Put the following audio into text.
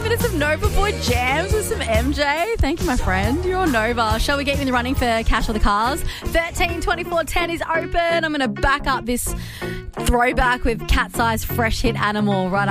minutes of Nova Boy jams with some MJ. Thank you, my friend. You're on Nova. Shall we get you in the running for Cash or the Cars? 13 24 10 is open. I'm going to back up this throwback with Cat's Eyes Fresh Hit Animal right